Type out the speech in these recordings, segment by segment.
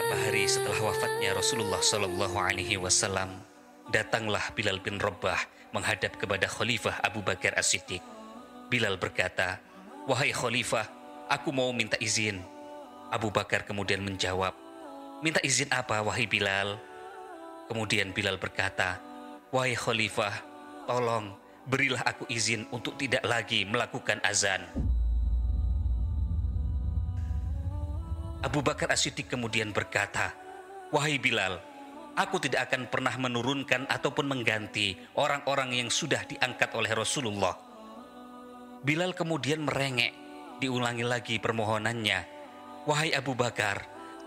Beberapa hari setelah wafatnya Rasulullah Shallallahu Alaihi Wasallam, datanglah Bilal bin Rabah menghadap kepada Khalifah Abu Bakar As-Siddiq. Bilal berkata, "Wahai Khalifah, aku mau minta izin." Abu Bakar kemudian menjawab, "Minta izin apa, wahai Bilal?" Kemudian Bilal berkata, "Wahai Khalifah, tolong berilah aku izin untuk tidak lagi melakukan azan." Abu Bakar As-Siddiq kemudian berkata, "Wahai Bilal, aku tidak akan pernah menurunkan ataupun mengganti orang-orang yang sudah diangkat oleh Rasulullah." Bilal kemudian merengek, diulangi lagi permohonannya, "Wahai Abu Bakar,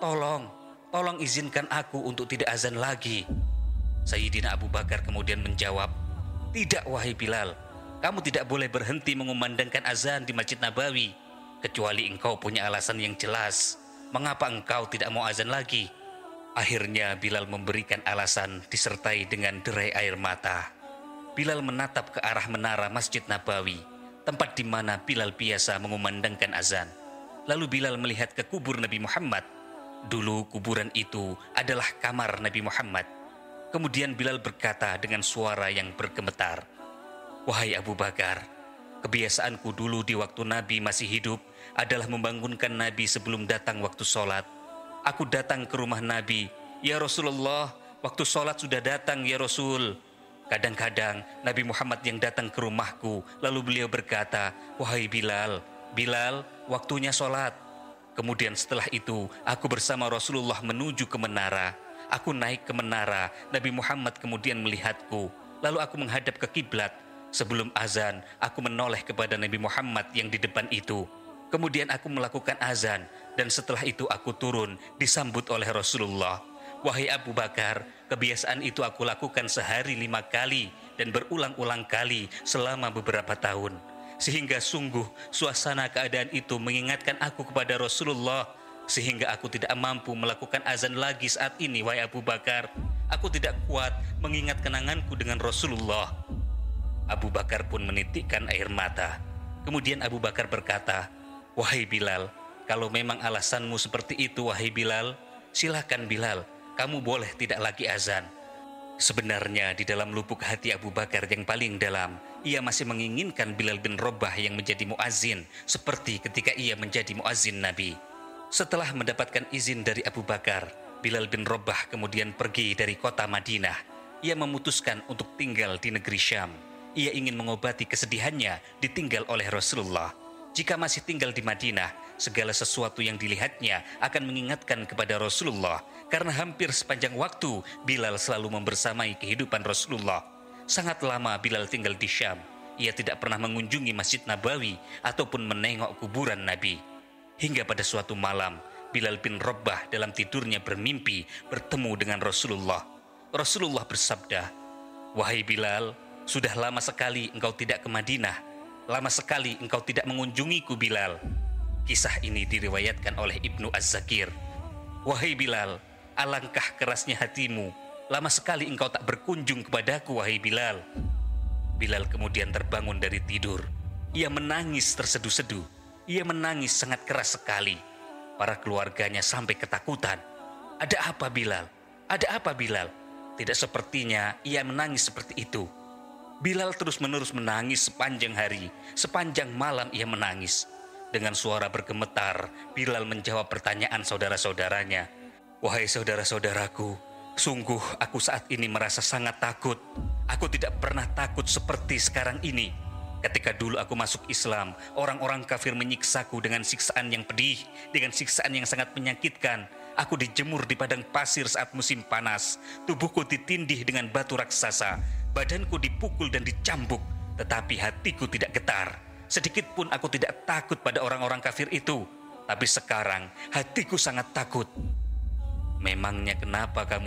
tolong izinkan aku untuk tidak azan lagi." Sayyidina Abu Bakar kemudian menjawab, "Tidak wahai Bilal, kamu tidak boleh berhenti mengumandangkan azan di Masjid Nabawi, kecuali engkau punya alasan yang jelas. Mengapa engkau tidak mau azan lagi?" Akhirnya Bilal memberikan alasan disertai dengan derai air mata. Bilal menatap ke arah menara Masjid Nabawi, tempat di mana Bilal biasa mengumandangkan azan. Lalu Bilal melihat ke kubur Nabi Muhammad. Dulu kuburan itu adalah kamar Nabi Muhammad. Kemudian Bilal berkata dengan suara yang bergemetar, "Wahai Abu Bakar, kebiasaanku dulu di waktu Nabi masih hidup adalah membangunkan Nabi sebelum datang waktu sholat. Aku datang ke rumah Nabi, 'Ya Rasulullah, waktu sholat sudah datang ya Rasul.' Kadang-kadang Nabi Muhammad yang datang ke rumahku, lalu beliau berkata, 'Wahai Bilal, waktunya sholat.' Kemudian setelah itu, aku bersama Rasulullah menuju ke menara. Aku naik ke menara, Nabi Muhammad kemudian melihatku, lalu aku menghadap ke kiblat. Sebelum azan, aku menoleh kepada Nabi Muhammad yang di depan itu. Kemudian aku melakukan azan, dan setelah itu aku turun, disambut oleh Rasulullah. Wahai Abu Bakar, kebiasaan itu aku lakukan sehari 5 kali, dan berulang-ulang kali selama beberapa tahun. Sehingga sungguh suasana keadaan itu mengingatkan aku kepada Rasulullah, sehingga aku tidak mampu melakukan azan lagi saat ini, wahai Abu Bakar. Aku tidak kuat mengingat kenanganku dengan Rasulullah." Abu Bakar pun menitikkan air mata. Kemudian Abu Bakar berkata, "Wahai Bilal, kalau memang alasanmu seperti itu, wahai Bilal, silakan Bilal, kamu boleh tidak lagi azan." Sebenarnya di dalam lubuk hati Abu Bakar yang paling dalam, ia masih menginginkan Bilal bin Rabah yang menjadi muazzin seperti ketika ia menjadi muazzin Nabi. Setelah mendapatkan izin dari Abu Bakar, Bilal bin Rabah kemudian pergi dari kota Madinah. Ia memutuskan untuk tinggal di negeri Syam. Ia ingin mengobati kesedihannya ditinggal oleh Rasulullah. Jika masih tinggal di Madinah, segala sesuatu yang dilihatnya akan mengingatkan kepada Rasulullah, karena hampir sepanjang waktu Bilal selalu membersamai kehidupan Rasulullah. Sangat lama Bilal tinggal di Syam. Ia tidak pernah mengunjungi Masjid Nabawi ataupun menengok kuburan Nabi. Hingga pada suatu malam, Bilal bin Rabah dalam tidurnya bermimpi bertemu dengan Rasulullah. Rasulullah bersabda, "Wahai Bilal, sudah lama sekali engkau tidak ke Madinah. Lama sekali engkau tidak mengunjungiku, Bilal." Kisah ini diriwayatkan oleh Ibnu Az-Zakir. "Wahai Bilal, alangkah kerasnya hatimu. Lama sekali engkau tak berkunjung kepadaku, wahai Bilal." Bilal kemudian terbangun dari tidur. Ia menangis terseduh-seduh. Ia menangis sangat keras sekali. Para keluarganya sampai ketakutan. "Ada apa Bilal? Ada apa Bilal?" Tidak sepertinya ia menangis seperti itu. Bilal terus-menerus menangis sepanjang hari, sepanjang malam ia menangis. Dengan suara bergemetar, Bilal menjawab pertanyaan saudara-saudaranya. "Wahai saudara-saudaraku, sungguh aku saat ini merasa sangat takut. Aku tidak pernah takut seperti sekarang ini. Ketika dulu aku masuk Islam, orang-orang kafir menyiksaku dengan siksaan yang pedih, dengan siksaan yang sangat menyakitkan. Aku dijemur di padang pasir saat musim panas. Tubuhku ditindih dengan batu raksasa. Badanku dipukul dan dicambuk, tetapi hatiku tidak getar. Sedikit pun aku tidak takut pada orang-orang kafir itu. Tapi sekarang hatiku sangat takut." "Memangnya kenapa kamu